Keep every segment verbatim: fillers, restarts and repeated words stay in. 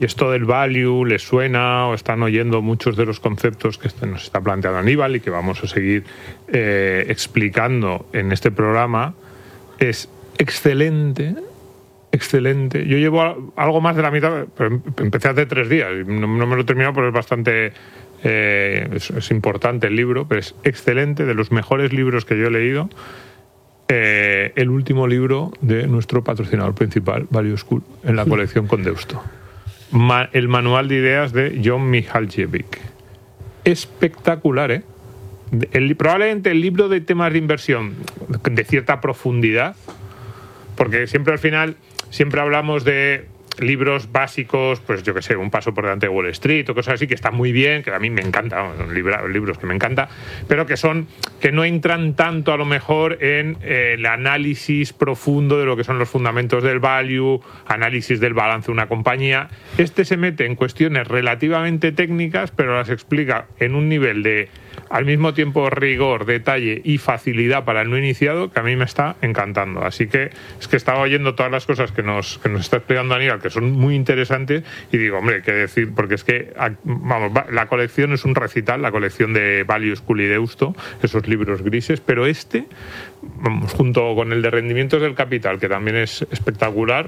y esto del value les suena o están oyendo muchos de los conceptos que nos está planteando Aníbal y que vamos a seguir eh, explicando en este programa, es excelente, excelente. Yo llevo algo más de la mitad, pero empecé hace tres días, no, no me lo he terminado, pero es bastante... Eh, es, es importante el libro, pero es excelente, de los mejores libros que yo he leído. Eh, el último libro de nuestro patrocinador principal, Value School, en la colección con Deusto. Ma- el manual de ideas de John Michalkiewicz. Espectacular, ¿eh? El, probablemente el libro de temas de inversión de cierta profundidad, porque siempre al final siempre hablamos de libros básicos, pues yo que sé, Un paso por delante de Wall Street o cosas así, que están muy bien, que a mí me encantan, son libra, libros que me encantan, pero que son que no entran tanto a lo mejor en eh, el análisis profundo de lo que son los fundamentos del value, análisis del balance de una compañía. Este se mete en cuestiones relativamente técnicas, pero las explica en un nivel de, al mismo tiempo, rigor, detalle y facilidad para el no iniciado, que a mí me está encantando. Así que es que estaba oyendo todas las cosas que nos, que nos está explicando Aníbal, que son muy interesantes, y digo, hombre, qué decir, porque es que, vamos, la colección es un recital, la colección de Value School y Deusto, esos libros grises, pero este, vamos, junto con el de Rendimientos del Capital, que también es espectacular,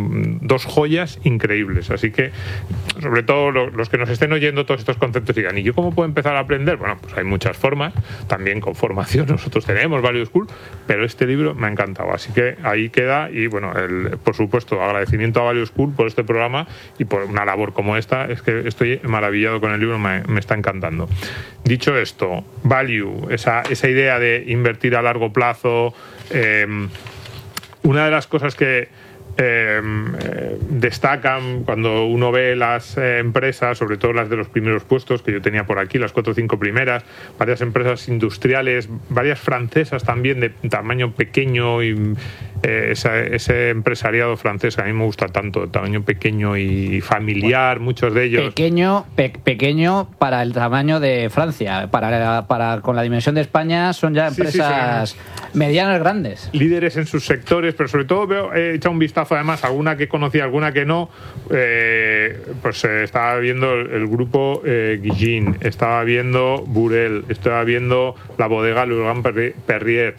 dos joyas increíbles. Así que, sobre todo, los que nos estén oyendo todos estos conceptos digan, ¿y yo cómo puedo empezar a aprender? Bueno, pues hay muchas formas, también con formación, nosotros tenemos Value School, pero este libro me ha encantado, así que ahí queda. Y bueno, el, por supuesto, agradecimiento a Value School por este programa y por una labor como esta. Es que estoy maravillado con el libro, me, me está encantando. Dicho esto, Value, esa, esa idea de invertir a largo plazo, eh, una de las cosas que Eh, eh, destacan cuando uno ve las eh, empresas, sobre todo las de los primeros puestos que yo tenía por aquí, las cuatro o cinco primeras, varias empresas industriales, varias francesas también de tamaño pequeño, y eh, ese, ese empresariado francés a mí me gusta tanto, de tamaño pequeño y familiar, bueno, muchos de ellos. Pequeño, pe- pequeño para el tamaño de Francia, para, para con la dimensión de España son ya empresas sí, sí, sí, medianas, grandes. Líderes en sus sectores, pero sobre todo veo, he echado un vistazo además, alguna que conocía, alguna que no, eh, pues eh, estaba viendo el, el grupo eh, Guillin, estaba viendo Burel, estaba viendo la bodega Louis Perrier,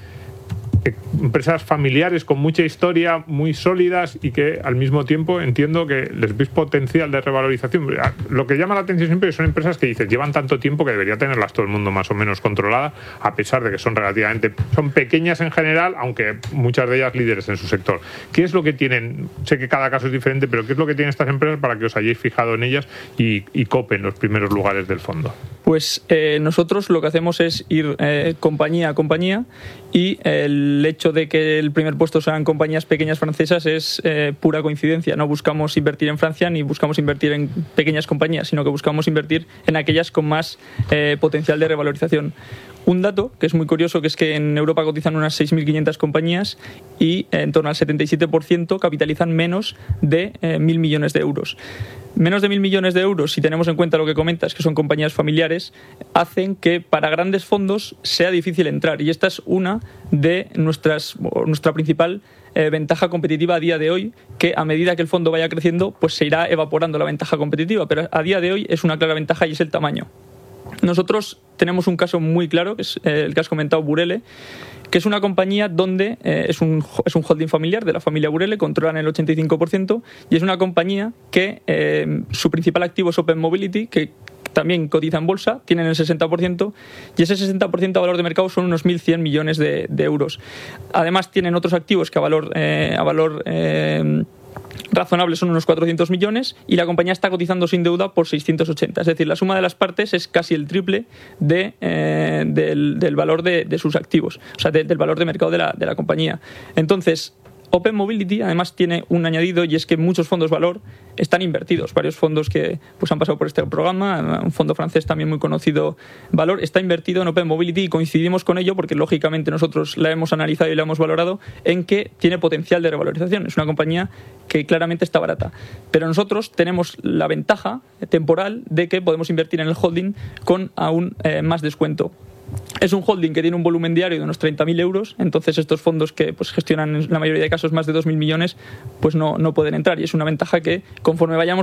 empresas familiares con mucha historia, muy sólidas, y que al mismo tiempo entiendo que les veis potencial de revalorización. Lo que llama la atención siempre son empresas que dices llevan tanto tiempo que debería tenerlas todo el mundo más o menos controladas, a pesar de que son relativamente son pequeñas en general, aunque muchas de ellas líderes en su sector. ¿Qué es lo que tienen? Sé que cada caso es diferente, pero ¿qué es lo que tienen estas empresas para que os hayáis fijado en ellas y, y copen los primeros lugares del fondo? Pues eh, nosotros lo que hacemos es ir eh, compañía a compañía, y el hecho de que el primer puesto sean compañías pequeñas francesas es eh, pura coincidencia. No buscamos invertir en Francia ni buscamos invertir en pequeñas compañías, sino que buscamos invertir en aquellas con más eh, potencial de revalorización. Un dato que es muy curioso, que es que en Europa cotizan unas seis mil quinientas compañías y en torno al setenta y siete por ciento capitalizan menos de eh, mil millones de euros. Menos de mil millones de euros, si tenemos en cuenta lo que comentas, que son compañías familiares, hacen que para grandes fondos sea difícil entrar. Y esta es una de nuestras, nuestra principal eh, ventaja competitiva a día de hoy, que a medida que el fondo vaya creciendo, pues se irá evaporando la ventaja competitiva. Pero a día de hoy es una clara ventaja, y es el tamaño. Nosotros tenemos un caso muy claro, que es el que has comentado, Burele, que es una compañía donde eh, es, un, es un holding familiar de la familia Burele, controlan el ochenta y cinco por ciento, y es una compañía que eh, su principal activo es Open Mobility, que también cotiza en bolsa, tienen el sesenta por ciento, y ese sesenta por ciento a valor de mercado son unos mil cien millones de, de euros. Además tienen otros activos que a valor, eh, a valor eh, razonable son unos cuatrocientos millones, y la compañía está cotizando sin deuda por seiscientos ochenta. Es decir, la suma de las partes es casi el triple de, eh, del, del valor de, de sus activos, o sea, de, del valor de mercado de la, de la compañía. Entonces, Open Mobility además tiene un añadido, y es que muchos fondos valor están invertidos. Varios fondos que pues, han pasado por este programa, un fondo francés también muy conocido, Valor, está invertido en Open Mobility, y coincidimos con ello porque lógicamente nosotros la hemos analizado y la hemos valorado en que tiene potencial de revalorización. Es una compañía que claramente está barata. Pero nosotros tenemos la ventaja temporal de que podemos invertir en el holding con aún eh, más descuento. Es un holding que tiene un volumen diario de unos treinta mil euros, entonces estos fondos que pues, gestionan en la mayoría de casos más de dos mil millones, pues no, no pueden entrar, y es una ventaja que conforme vayamos